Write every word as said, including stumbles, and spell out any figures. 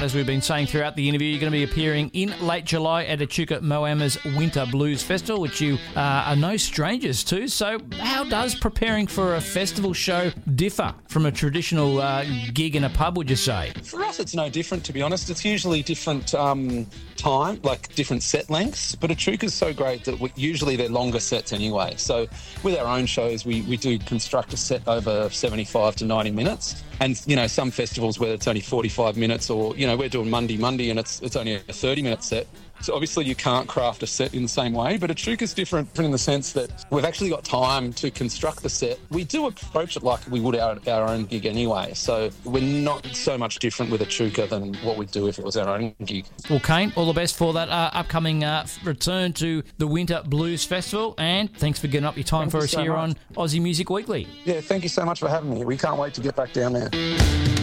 as we've been saying throughout the interview, you're going to be appearing in late July at Echuca Moama's Winter Blues Festival, which you uh, are no strangers to. So how does preparing for a festival show differ from a traditional uh, gig in a pub, would you say? For us, it's no different, to be honest. It's usually different um, time, like different set lengths, but Echuca's so great that we, usually they're longer sets anyway. So with our own shows, we, we do construct a set over seventy-five to ninety minutes. And, you know, some festivals where it's only forty-five minutes, or, you know, we're doing Monday, Monday, and it's it's only a thirty-minute set. So obviously you can't craft a set in the same way, but Echuca's different in the sense that we've actually got time to construct the set. We do approach it like we would our, our own gig anyway, so we're not so much different with Echuca than what we'd do if it was our own gig. Well, Kane, all the best for that uh, upcoming uh, return to the Winter Blues Festival, and thanks for getting up your time Thank for you us so here much. on Aussie Music Weekly. Yeah, thank you so much for having me. We can't wait to get back down there.